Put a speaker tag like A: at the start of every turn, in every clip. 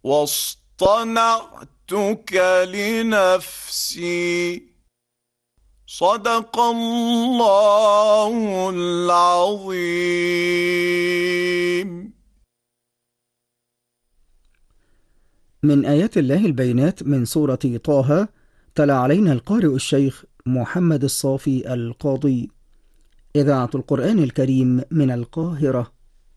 A: واصطنعتك لنفسي. صدق الله العظيم.
B: من آيات الله البينات من سورة طه. تلا علينا القارئ الشيخ محمد الصافي القاضي. إذاعة القرآن الكريم من القاهرة.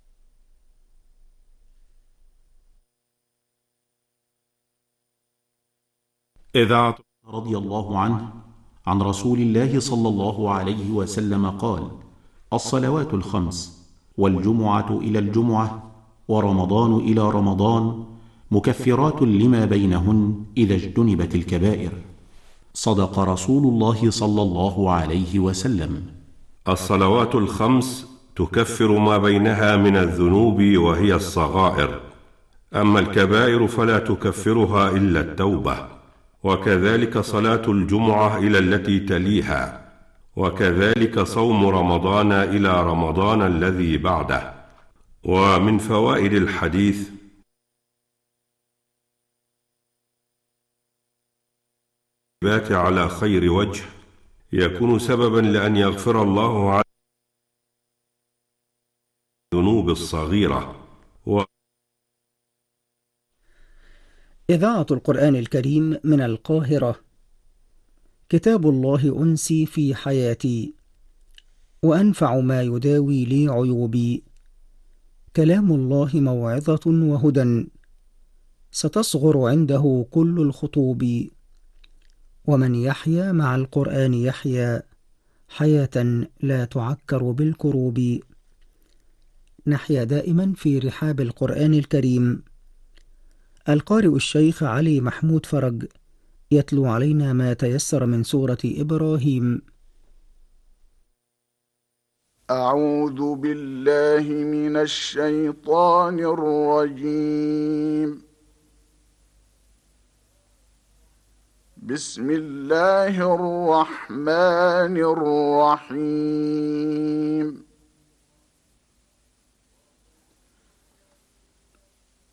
C: إذاعة رضي الله عنه عن رسول الله صلى الله عليه وسلم قال: الصلوات الخمس والجمعة إلى الجمعة ورمضان إلى رمضان مكفرات لما بينهن إذا اجتنبت الكبائر. صدق رسول الله صلى الله عليه وسلم.
D: الصلوات الخمس تكفر ما بينها من الذنوب وهي الصغائر، أما الكبائر فلا تكفرها إلا التوبة، وكذلك صلاة الجمعة إلى التي تليها، وكذلك صوم رمضان إلى رمضان الذي بعده. ومن فوائد الحديث: البات على خير وجه يكون سببا لأن يغفر الله عن الذنوب الصغيرة.
B: إذاعة القرآن الكريم من القاهرة. كتاب الله أنسي في حياتي، وأنفع ما يداوي لي عيوبي. كلام الله موعظة وهدى، ستصغر عنده كل الخطوب. ومن يحيا مع القرآن يحيا حياة لا تعكر بالكروب. نحيا دائما في رحاب القرآن الكريم. القارئ الشيخ علي محمود فرج يتلو علينا ما تيسر من سورة إبراهيم.
A: أعوذ بالله من الشيطان الرجيم. بسم الله الرحمن الرحيم.